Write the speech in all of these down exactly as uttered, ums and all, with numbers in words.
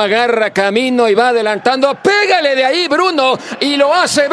agarra camino y va adelantando. ¡Pégale de ahí, Bruno! Y lo hace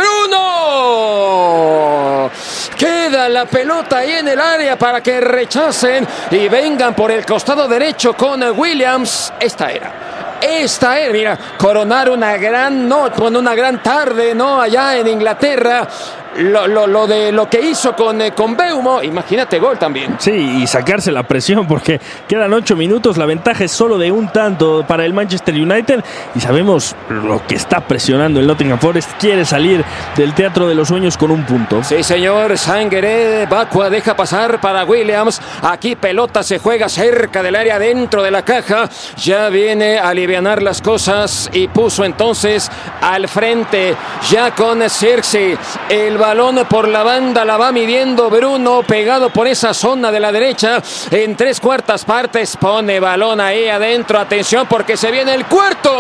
Bruno. Queda la pelota ahí en el área para que rechacen y vengan por el costado derecho con Williams. Esta era. Esta es, mira, coronar una gran noche, una gran tarde, ¿no? Allá en Inglaterra. Lo, lo, lo de lo que hizo con, eh, con Mbeumo, imagínate, gol también. Sí, y sacarse la presión porque quedan ocho minutos, la ventaja es solo de un tanto para el Manchester United y sabemos lo que está presionando el Nottingham Forest. Quiere salir del teatro de los sueños con un punto. Sí, señor. Sangaré, Bakwa deja pasar para Williams. Aquí pelota se juega cerca del área, dentro de la caja. Ya viene a alivianar las cosas y puso entonces al frente ya con Xerxes. El balón por la banda la va midiendo Bruno, pegado por esa zona de la derecha. En tres cuartas partes pone balón ahí adentro. Atención porque se viene el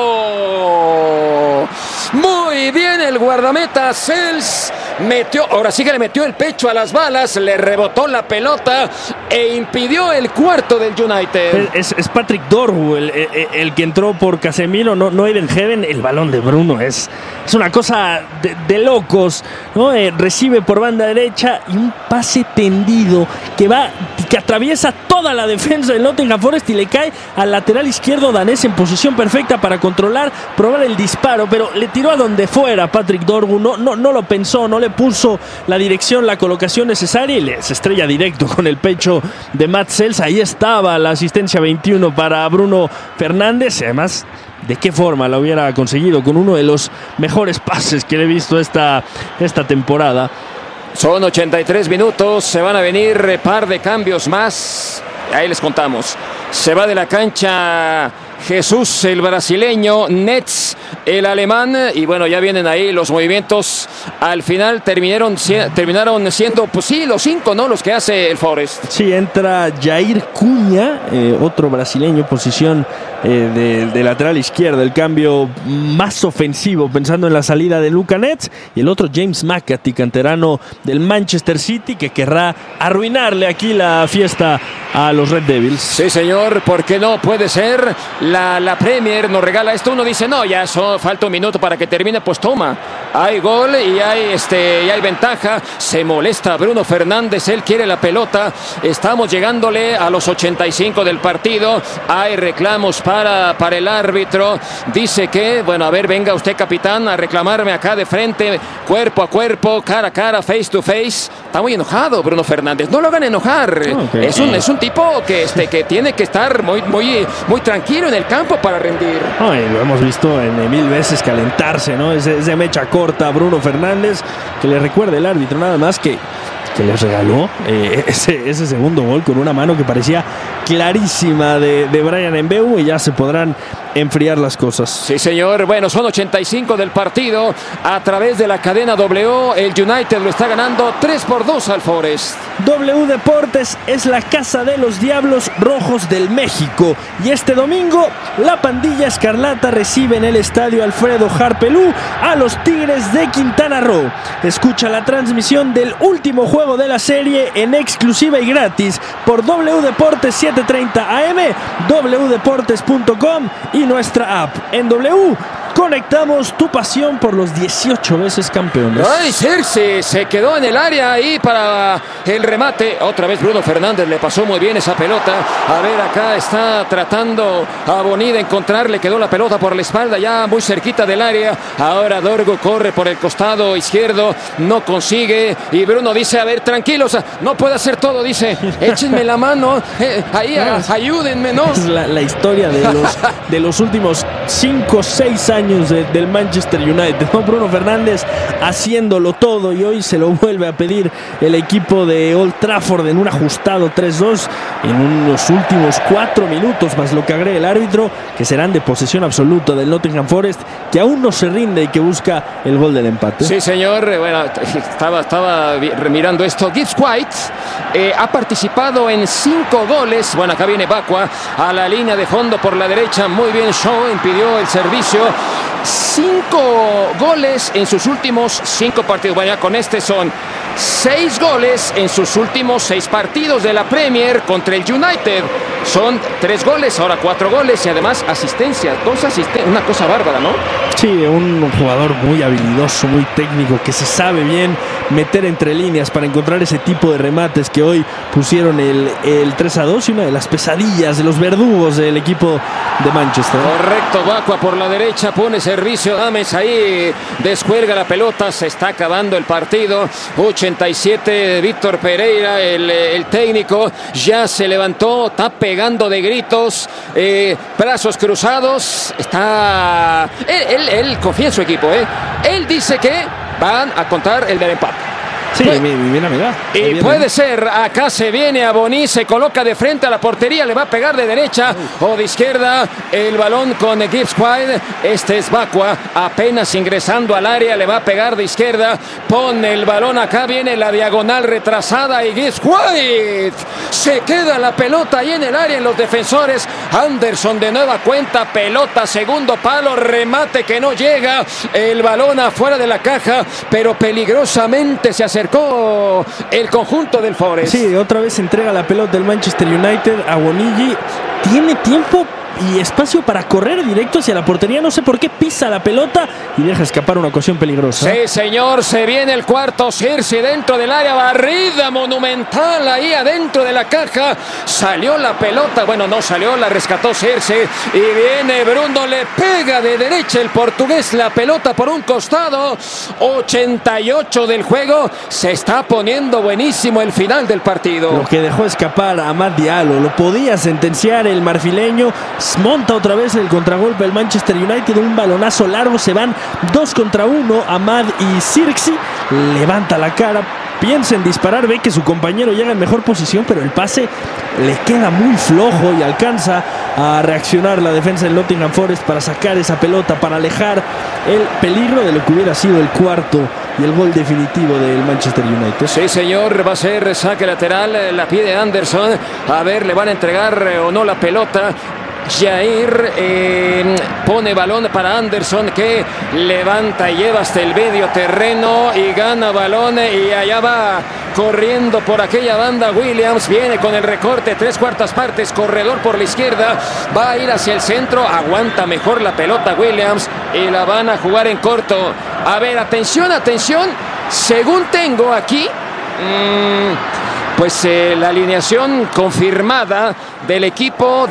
cuarto. Muy bien el guardameta Sels. Metió, ahora sí que le metió el pecho a las balas, le rebotó la pelota e impidió el cuarto del United. Es, es Patrick Dorgu el, el, el que entró por Casemiro, no, no Eden Heaven. El balón de Bruno es, es una cosa de, de locos, ¿no? Eh, recibe por banda derecha y un pase tendido que va, que atraviesa toda la defensa del Nottingham Forest y le cae al lateral izquierdo danés en posición perfecta para controlar, probar el disparo, pero le tiró a donde fuera Patrick Dorgu, no, no, no lo pensó, no le puso la dirección, la colocación necesaria y le, se estrella directo con el pecho de Matt Sels. Ahí estaba la asistencia veintiuno para Bruno Fernández. Además, ¿de qué forma lo hubiera conseguido? Con uno de los mejores pases que le he visto esta, esta temporada. Son ochenta y tres minutos, se van a venir par de cambios más. Ahí les contamos. Se va de la cancha Jesús, el brasileño, Nets, el alemán, y bueno, ya vienen ahí los movimientos. Al final terminaron, terminaron siendo, pues sí, los cinco, ¿no? Los que hace el Forest. Sí, entra Jair Cunha, eh, otro brasileño, posición eh, de, de lateral izquierda, el cambio más ofensivo, pensando en la salida de Luka Nets, y el otro James McAtee, canterano del Manchester City, que querrá arruinarle aquí la fiesta a los Red Devils. Sí, señor, ¿por qué no? Puede ser. La, la Premier nos regala esto. Uno dice, no, ya so, falta un minuto para que termine. Pues toma, hay gol y hay, este, y hay ventaja. Se molesta Bruno Fernández, él quiere la pelota. Estamos llegándole a los ochenta y cinco del partido. Hay reclamos para, para el árbitro. Dice que, bueno, a ver, venga usted, capitán, a reclamarme acá de frente, cuerpo a cuerpo, cara a cara, face to face. Está muy enojado Bruno Fernández. No lo hagan enojar. Okay. Es un, es un tipo que, este, que tiene que estar muy, muy, muy tranquilo en el campo para rendir. Ay, lo hemos visto en mil veces calentarse, ¿no? Es de mecha corta Bruno Fernández, que le recuerda el árbitro nada más que, que les regaló eh, ese, ese segundo gol con una mano que parecía clarísima de, de Bryan Mbeumo, y ya se podrán enfriar las cosas. Sí, señor. Bueno, son ochenta y cinco del partido. A través de la cadena W, el United lo está ganando tres por dos al Forest. W Deportes es la casa de los Diablos Rojos del México, y este domingo la pandilla escarlata recibe en el estadio Alfredo Harpelú a los Tigres de Quintana Roo. Escucha la transmisión del último juego de la serie en exclusiva y gratis por W Deportes setecientos treinta A M, w deportes punto com y nuestra app. En W conectamos tu pasión por los dieciocho veces campeones. Ay, Xerxes se quedó en el área ahí para el remate. Otra vez Bruno Fernández le pasó muy bien esa pelota. A ver, acá está tratando a Boni de encontrar. Le quedó la pelota por la espalda, ya muy cerquita del área. Ahora Dorgu corre por el costado izquierdo, no consigue. Y Bruno dice, a ver, tranquilos, no puedo hacer todo, dice. Échenme la mano, eh, ahí, a, ayúdenme, ¿no? Es la, la historia de los, de los últimos cinco o seis años De, del Manchester United, ¿no? Bruno Fernández haciéndolo todo, y hoy se lo vuelve a pedir el equipo de Old Trafford en un ajustado tres dos en unos últimos cuatro minutos, más lo que agrega el árbitro, que serán de posesión absoluta del Nottingham Forest, que aún no se rinde y que busca el gol del empate. Sí, señor. Bueno, estaba, estaba mirando esto. Gibbs White eh, ha participado en cinco goles. Bueno, acá viene Bakwa a la línea de fondo por la derecha. Muy bien, Shaw impidió el servicio. Cinco goles en sus últimos cinco partidos. Bueno, ya con este son seis goles en sus últimos seis partidos de la Premier contra el United. Son tres goles, ahora cuatro goles y además asistencia, dos asistencias, una cosa bárbara, ¿no? Sí, un jugador muy habilidoso, muy técnico, que se sabe bien meter entre líneas para encontrar ese tipo de remates que hoy pusieron el, el tres a dos y una de las pesadillas de los verdugos del equipo de Manchester. Correcto, Bacua por la derecha, pone servicio, James ahí descuelga la pelota, se está acabando el partido. ochenta y siete, Víctor Pereira, el, el técnico, ya se levantó, está pegando de gritos, eh, brazos cruzados, está... Él, él, él confía en su equipo, ¿eh? Él dice que van a contar el del empate. Sí, pues, mira, mira. Y viene. Puede ser, acá se viene a Boni, se coloca de frente a la portería, le va a pegar de derecha o de izquierda el balón con Gibbs White. Este es Bacua, apenas ingresando al área, le va a pegar de izquierda, pone el balón acá, viene la diagonal retrasada y Gibbs White se queda la pelota ahí en el área en los defensores. Anderson de nueva cuenta, pelota, segundo palo, remate que no llega, el balón afuera de la caja, pero peligrosamente se acercó el conjunto del Forest. Sí, otra vez entrega la pelota del Manchester United a Bonigi. Tiene tiempo y espacio para correr directo hacia la portería. No sé por qué pisa la pelota y deja escapar una ocasión peligrosa. Sí, señor, se viene el cuarto. Circe dentro del área, barrida monumental ahí adentro de la caja. Salió la pelota, bueno, no salió, la rescató Circe y viene Bruno, le pega de derecha el portugués la pelota por un costado. ochenta y ocho del juego, se está poniendo buenísimo el final del partido. Lo que dejó escapar a Amad Diallo, lo podía sentenciar el marfileño. Monta otra vez el contragolpe del Manchester United, un balonazo largo, se van dos contra uno, Amad y Circe. Levanta la cara, piensa en disparar, ve que su compañero llega en mejor posición, pero el pase le queda muy flojo y alcanza a reaccionar la defensa del Nottingham Forest para sacar esa pelota, para alejar el peligro de lo que hubiera sido el cuarto y el gol definitivo del Manchester United. Sí, señor, va a ser saque lateral, la pide Anderson, a ver, le van a entregar o no la pelota. Jair eh, pone balón para Anderson, que levanta y lleva hasta el medio terreno y gana balón, y allá va corriendo por aquella banda Williams, viene con el recorte, tres cuartas partes, corredor por la izquierda, va a ir hacia el centro, aguanta mejor la pelota Williams y la van a jugar en corto. A ver, atención, atención, según tengo aquí... Mmm, Pues eh, la alineación confirmada del equipo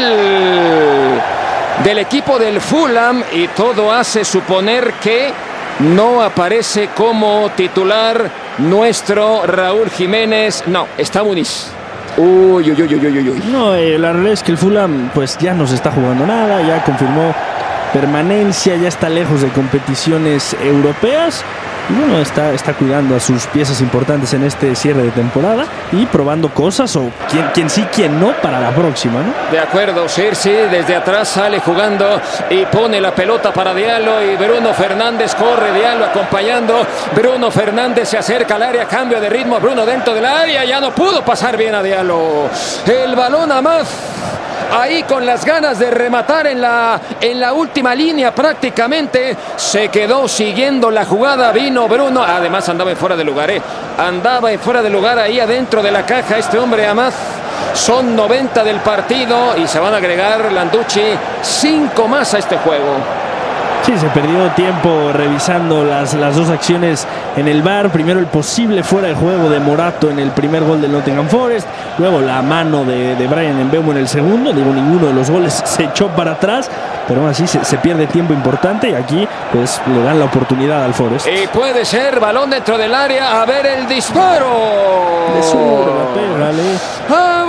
del, del equipo del Fulham, y todo hace suponer que no aparece como titular nuestro Raúl Jiménez. No, está Muniz. Uy, uy, uy, uy, uy, uy. No, eh, la realidad es que el Fulham pues ya no se está jugando nada, ya confirmó permanencia, ya está lejos de competiciones europeas. Y bueno, está, está cuidando a sus piezas importantes en este cierre de temporada y probando cosas, o quien, quien sí, quien no, para la próxima, ¿no? De acuerdo, Circe desde atrás sale jugando y pone la pelota para Diallo, y Bruno Fernández corre, Diallo acompañando. Bruno Fernández se acerca al área, cambio de ritmo, Bruno dentro del área, ya no pudo pasar bien a Diallo. El balón a más. Ahí con las ganas de rematar en la, en la última línea prácticamente, se quedó siguiendo la jugada, vino Bruno, además andaba en fuera de lugar, eh. andaba en fuera de lugar ahí adentro de la caja este hombre Amad. Son noventa del partido y se van a agregar, Landucci, cinco más a este juego. Sí, se perdió tiempo revisando las, las dos acciones en el V A R. Primero el posible fuera de juego de Morato en el primer gol del Nottingham Forest. Luego la mano de, de Bryan Mbeumo en el segundo. Digo, ninguno de los goles se echó para atrás, pero aún así se, se pierde tiempo importante, y aquí pues le dan la oportunidad al Forest. Y puede ser balón dentro del área. A ver el disparo. De zurda, pégale. ¡A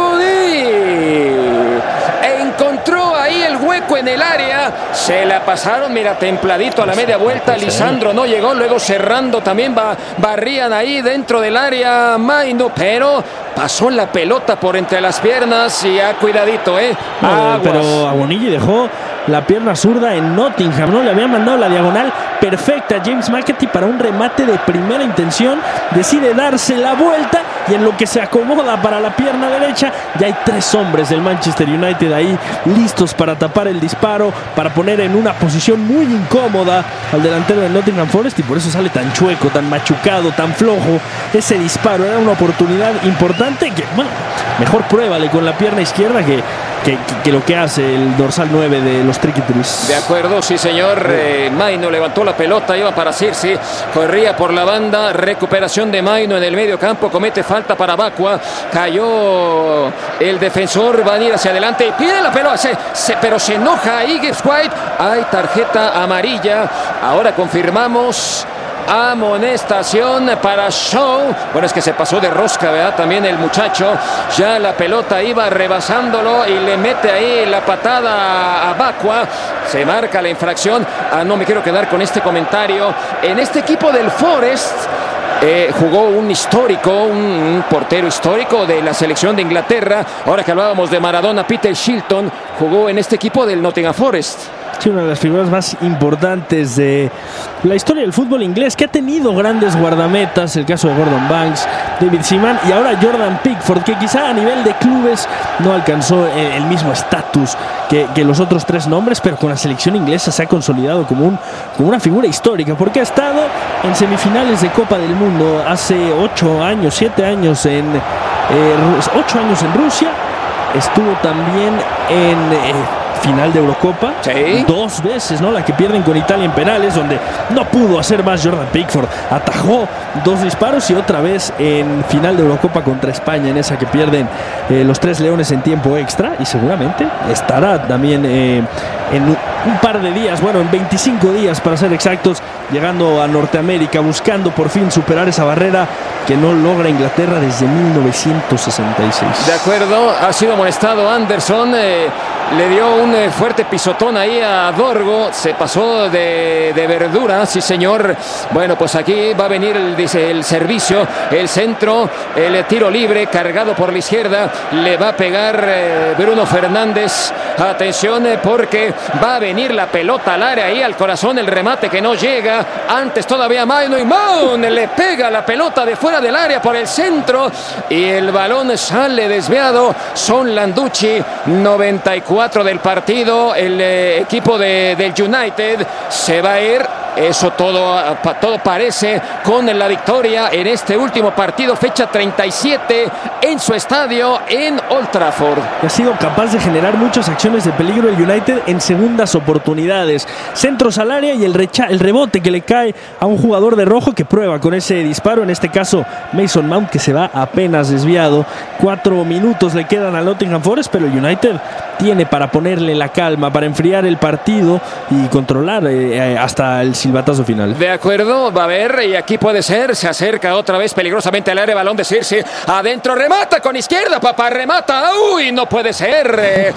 Boni! Encontró ahí el hueco en el área, se la pasaron, mira, templadito a la media vuelta. Lisandro no llegó, luego cerrando también va, barrían ahí dentro del área Maino, pero pasó la pelota por entre las piernas y a cuidadito, eh. No, pero a Bonigi dejó la pierna zurda en Nottingham, ¿no? Le había mandado la diagonal perfecta a James McAtee para un remate de primera intención, decide darse la vuelta y en lo que se acomoda para la pierna derecha, ya hay tres hombres del Manchester United ahí listos para tapar el disparo, para poner en una posición muy incómoda al delantero de Nottingham Forest, y por eso sale tan chueco, tan machucado, tan flojo ese disparo. Era una oportunidad importante que, bueno, mejor pruébale con la pierna izquierda que Que, que, que lo que hace el dorsal nueve de los Tricky Trees. De acuerdo, sí señor. eh, Maino levantó la pelota, iba para Circe, corría por la banda, recuperación de Maino en el medio campo, comete falta para Bakwa, cayó el defensor, va a ir hacia adelante y pide la pelota, se, se, pero se enoja ahí Gibbs White, hay tarjeta amarilla, ahora confirmamos. Amonestación para Shaw. Bueno, es que se pasó de rosca, ¿verdad? También el muchacho. Ya la pelota iba rebasándolo y le mete ahí la patada a Bakwa. Se marca la infracción. Ah, no me quiero quedar con este comentario. En este equipo del Forest Eh, jugó un histórico, un, un portero histórico de la selección de Inglaterra. Ahora que hablábamos de Maradona, Peter Shilton jugó en este equipo del Nottingham Forest. Sí, una de las figuras más importantes de la historia del fútbol inglés, que ha tenido grandes guardametas, el caso de Gordon Banks, David Seaman y ahora Jordan Pickford, que quizá a nivel de clubes no alcanzó el mismo estatus que, que los otros tres nombres, pero con la selección inglesa se ha consolidado como, un, como una figura histórica, porque ha estado en semifinales de Copa del Mundo hace ocho años, siete años en eh, ocho años en Rusia, estuvo también en eh, final de Eurocopa, sí, dos veces, ¿no? La que pierden con Italia en penales, donde no pudo hacer más Jordan Pickford, atajó dos disparos, y otra vez en final de Eurocopa contra España, en esa que pierden eh, los tres leones en tiempo extra, y seguramente estará también eh, en un, un par de días, bueno, en veinticinco días para ser exactos, llegando a Norteamérica, buscando por fin superar esa barrera que no logra Inglaterra desde mil novecientos sesenta y seis. De acuerdo, ha sido amonestado Anderson, eh, le dio un eh, fuerte pisotón ahí a Dorgo, se pasó de, de verdura, sí señor. Bueno, pues aquí va a venir el, dice, el servicio, el centro, el tiro libre, cargado por la izquierda, le va a pegar eh, Bruno Fernández. Atención, eh, porque va a venir la pelota al área, ahí al corazón, el remate que no llega. Antes todavía Maino, y Mount le pega la pelota de fuera del área por el centro y el balón sale desviado. Son Landucci, noventa y cuatro del partido. El eh, equipo de, del United se va a ir. Eso todo, todo parece con la victoria en este último partido, fecha treinta y siete en su estadio en Old Trafford. Ha sido capaz de generar muchas acciones de peligro el United en segundas oportunidades. Centros al área y el, recha el rebote que le cae a un jugador de rojo que prueba con ese disparo, en este caso Mason Mount, que se va apenas desviado. Cuatro minutos le quedan al Nottingham Forest, pero el United tiene para ponerle la calma, para enfriar el partido y controlar eh, hasta el silbatazo final. De acuerdo, va a ver, y aquí puede ser, se acerca otra vez peligrosamente al área, balón de Circe, adentro, remata con izquierda, papá, remata, uy, no puede ser, eh,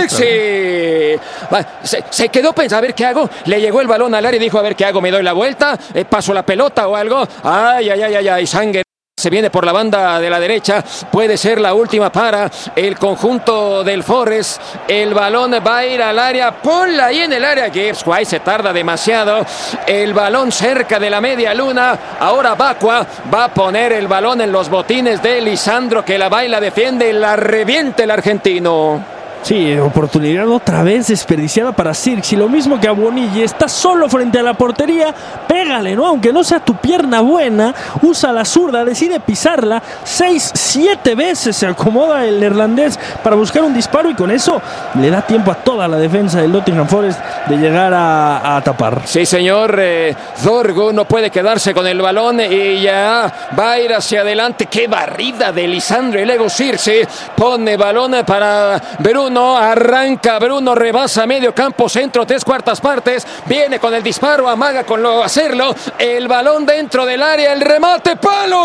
Circe, se, se quedó pensando, a ver qué hago, le llegó el balón al área y dijo, a ver qué hago, me doy la vuelta, eh, paso la pelota o algo, ay, ay, ay, ay, ay, sangre. Se viene por la banda de la derecha, puede ser la última para el conjunto del Forest. El balón va a ir al área, ponla ahí en el área. Gibbs White se tarda demasiado. El balón cerca de la media luna. Ahora Bakwa va a poner el balón en los botines de Lisandro, que la baila, defiende y la revienta el argentino. Sí, oportunidad otra vez desperdiciada para Circe. Lo mismo que a Bonilla, está solo frente a la portería, pégale, ¿no? Aunque no sea tu pierna buena, usa la zurda, decide pisarla, seis, siete veces se acomoda el neerlandés para buscar un disparo, y con eso le da tiempo a toda la defensa del Nottingham Forest de llegar a, a tapar. Sí, señor, eh, Dorgo no puede quedarse con el balón y ya va a ir hacia adelante. ¡Qué barrida de Lisandro! Y luego Circe pone balón para Bruno. Arranca Bruno, rebasa medio campo, centro, tres cuartas partes, viene con el disparo, amaga con lo hacerlo, el balón dentro del área, el remate,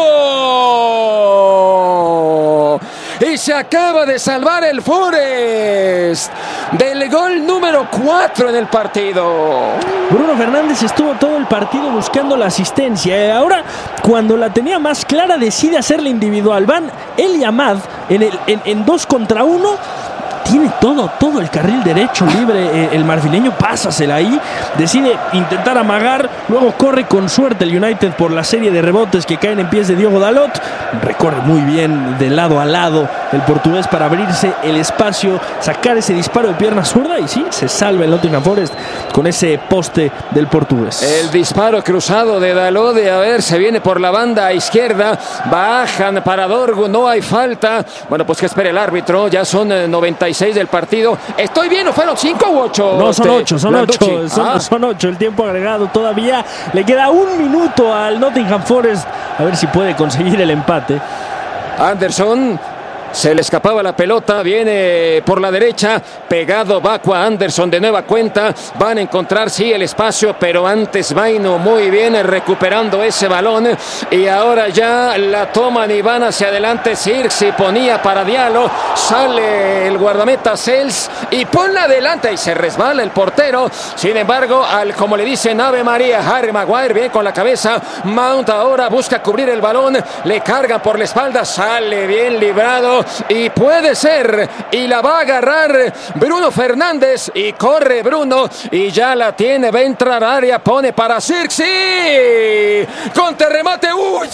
palo, y se acaba de salvar el Forest del gol número cuatro en el partido. Bruno Fernández estuvo todo el partido buscando la asistencia, ahora cuando la tenía más clara decide hacerla individual. Van él y Amad en, el, en, en dos contra uno. tiene todo, todo el carril derecho libre. Eh, el marfileño pásasela ahí, decide intentar amagar, luego corre con suerte el United por la serie de rebotes que caen en pies de Diogo Dalot. Recorre muy bien de lado a lado el portugués para abrirse el espacio, sacar ese disparo de pierna zurda y sí, se salva el Nottingham Forest con ese poste del portugués. El disparo cruzado de Dalot, de a ver, se viene por la banda izquierda, bajan para Dorgu, no hay falta. Bueno, pues que espere el árbitro, ya son eh, noventa y seis del partido. ¿Estoy bien o fueron cinco u ocho? No, son este, ocho, son Landucci. ocho, son, Ah. son ocho, el tiempo agregado todavía. Le queda un minuto al Nottingham Forest, a ver si puede conseguir el empate. Anderson, se le escapaba la pelota, viene por la derecha, pegado Baku a Anderson de nueva cuenta, van a encontrar sí el espacio, pero antes Vaino muy bien recuperando ese balón y ahora ya la toman y van hacia adelante. Zirkzee ponía para Diallo, sale el guardameta Sels y ponla adelante y se resbala el portero. Sin embargo, al como le dicen Ave María, Harry Maguire bien con la cabeza, Mount ahora busca cubrir el balón, le cargan por la espalda, sale bien librado y puede ser, y la va a agarrar Bruno Fernández y corre Bruno y ya la tiene, va a entrar área, pone para Zirkzee con terremate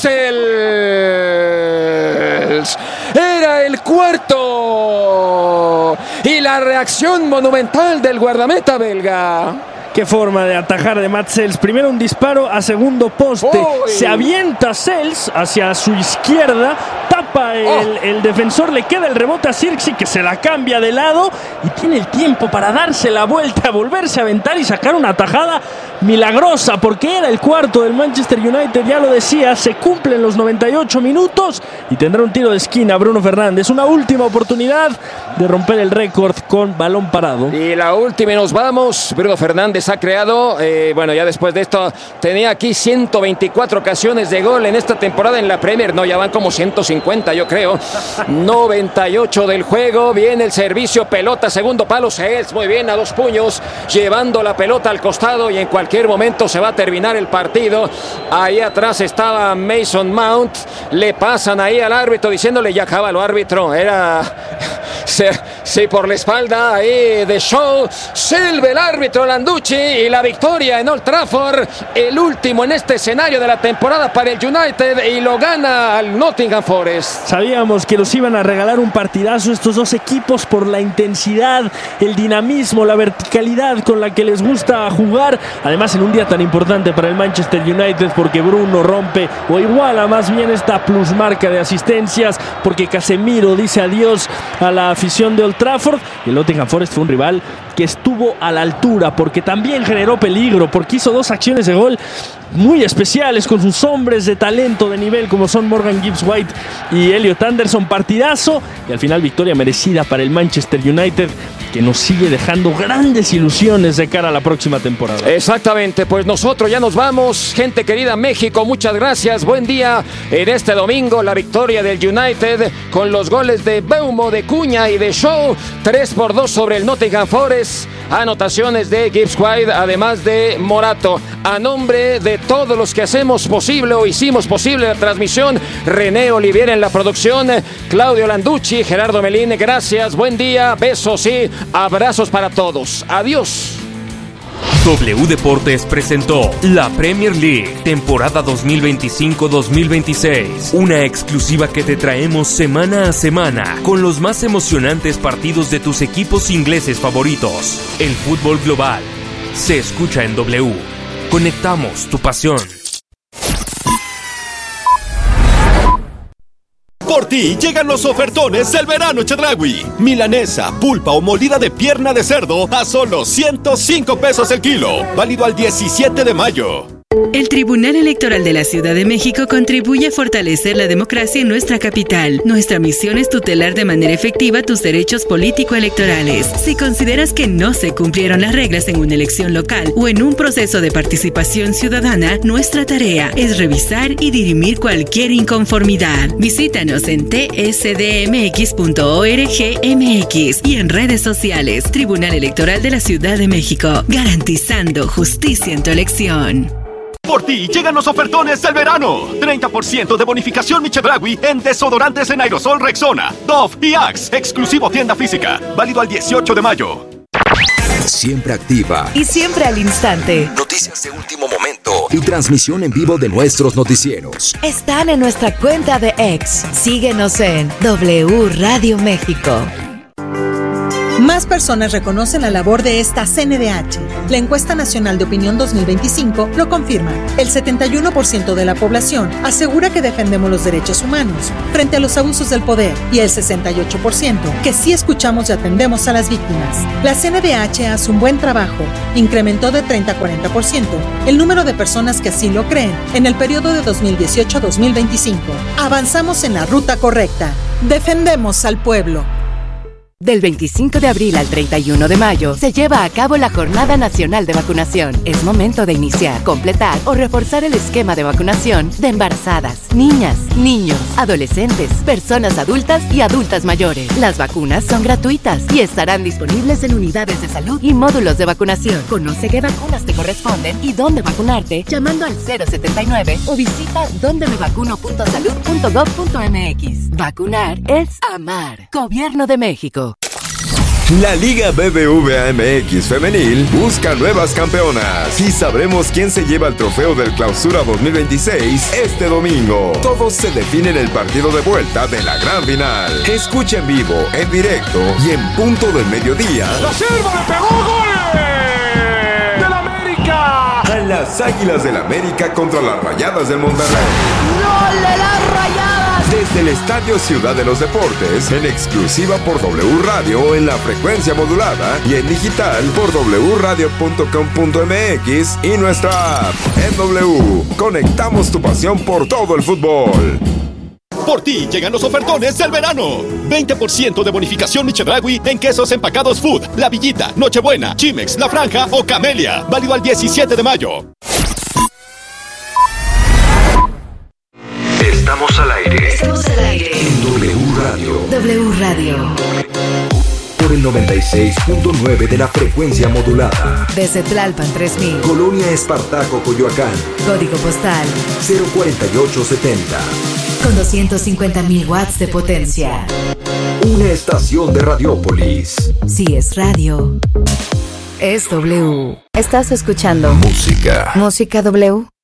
Huijsels, era el cuarto y la reacción monumental del guardameta belga. Qué forma de atajar de Mats Sels. Primero un disparo a segundo poste. ¡Uy! Se avienta Sels hacia su izquierda. Tapa el, ¡Oh! el defensor. Le queda el rebote a Zirkzee, que se la cambia de lado. Y tiene el tiempo para darse la vuelta, volverse a aventar y sacar una tajada milagrosa. Porque era el cuarto del Manchester United. Ya lo decía, se cumplen los noventa y ocho minutos. Y tendrá un tiro de esquina Bruno Fernández. Una última oportunidad de romper el récord con balón parado. Y la última y nos vamos. Bruno Fernández ha creado, eh, bueno, ya después de esto, tenía aquí ciento veinticuatro ocasiones de gol en esta temporada en la Premier. No, ya van como ciento cincuenta, yo creo. noventa y ocho del juego. Viene el servicio, pelota, segundo palo. Sels, muy bien, a dos puños, llevando la pelota al costado y en cualquier momento se va a terminar el partido. Ahí atrás estaba Mason Mount. Le pasan ahí al árbitro diciéndole, ya acábalo, árbitro. Era... Sí, sí, por la espalda ahí de Shaw, silba el árbitro Landucci y la victoria en Old Trafford, el último en este escenario de la temporada para el United y lo gana al Nottingham Forest. Sabíamos que los iban a regalar un partidazo estos dos equipos por la intensidad, el dinamismo, la verticalidad con la que les gusta jugar, además en un día tan importante para el Manchester United porque Bruno rompe o iguala más bien esta plusmarca de asistencias, porque Casemiro dice adiós a la afición de Old Trafford y el Nottingham Forest fue un rival que estuvo a la altura porque también generó peligro, porque hizo dos acciones de gol muy especiales con sus hombres de talento de nivel como son Morgan Gibbs-White y Elliot Anderson. Partidazo y al final victoria merecida para el Manchester United, que nos sigue dejando grandes ilusiones de cara a la próxima temporada. Exactamente, pues nosotros ya nos vamos, gente querida México, muchas gracias, buen día en este domingo, la victoria del United con los goles de Beumo, de Cuña y de Shaw, tres por dos sobre el Nottingham Forest, anotaciones de Gibbs-White, además de Morato. A nombre de todos los que hacemos posible o hicimos posible la transmisión, René Olivier en la producción, Claudio Landucci, Gerardo Melín, gracias, buen día, besos y abrazos para todos. Adiós. W Deportes presentó la Premier League, temporada dos mil veinticinco dos mil veintiséis. Una exclusiva que te traemos semana a semana, con los más emocionantes partidos de tus equipos ingleses favoritos. El fútbol global se escucha en W. Conectamos tu pasión. Por ti llegan los ofertones del verano Chedraui. Milanesa, pulpa o molida de pierna de cerdo a solo ciento cinco pesos el kilo. Válido al diecisiete de mayo. El Tribunal Electoral de la Ciudad de México contribuye a fortalecer la democracia en nuestra capital. Nuestra misión es tutelar de manera efectiva tus derechos político-electorales. Si consideras que no se cumplieron las reglas en una elección local o en un proceso de participación ciudadana, nuestra tarea es revisar y dirimir cualquier inconformidad. Visítanos en t s d m x punto org m x y en redes sociales. Tribunal Electoral de la Ciudad de México, garantizando justicia en tu elección. Por ti llegan los ofertones del verano. treinta por ciento de bonificación Chedraui en desodorantes en aerosol Rexona, Dove y Axe. Exclusivo tienda física. Válido al dieciocho de mayo. Siempre activa y siempre al instante. Noticias de último momento y transmisión en vivo de nuestros noticieros. Están en nuestra cuenta de X. Síguenos en W Radio México. Más personas reconocen la labor de esta C N D H. La encuesta nacional de opinión dos mil veinticinco lo confirma. El setenta y uno por ciento de la población asegura que defendemos los derechos humanos frente a los abusos del poder y el sesenta y ocho por ciento que sí escuchamos y atendemos a las víctimas. La C N D H hace un buen trabajo. Incrementó de treinta a cuarenta por ciento el número de personas que así lo creen en el periodo de dos mil dieciocho a dos mil veinticinco. Avanzamos en la ruta correcta. Defendemos al pueblo. Del veinticinco de abril al treinta y uno de mayo se lleva a cabo la Jornada Nacional de Vacunación. Es momento de iniciar, completar o reforzar el esquema de vacunación de embarazadas, niñas, niños, adolescentes, personas adultas y adultas mayores. Las vacunas son gratuitas y estarán disponibles en unidades de salud y módulos de vacunación. Conoce qué vacunas te corresponden y dónde vacunarte llamando al cero setenta y nueve o visita donde me vacuno punto salud punto gov punto m x. Vacunar es amar. Gobierno de México. La Liga B B V A M X Femenil busca nuevas campeonas y sabremos quién se lleva el trofeo del Clausura dos mil veintiséis este domingo. Todo se define en el partido de vuelta de la gran final. Escucha en vivo, en directo y en punto del mediodía. ¡La Selva le pegó gol! ¡Del América! A las Águilas del América contra las Rayadas del Monterrey. ¡Gol de las Rayadas! Desde el Estadio Ciudad de los Deportes, en exclusiva por W Radio en la frecuencia modulada y en digital por w radio punto com punto m x y nuestra app. En W, conectamos tu pasión por todo el fútbol. Por ti llegan los ofertones del verano. veinte por ciento de bonificación Chedraui en quesos empacados Food, La Villita, Nochebuena, Chimex, La Franja o Camelia. Válido al diecisiete de mayo. Estamos al aire. Estamos al aire. En W Radio. W Radio. Por el noventa y seis punto nueve de la frecuencia modulada. Desde Tlalpan tres mil. Colonia Espartaco, Coyoacán. Código postal cero cuarenta y ocho setenta. Con doscientos cincuenta mil watts de potencia. Una estación de Radiópolis. Si es radio, es W. Estás escuchando Música. Música W.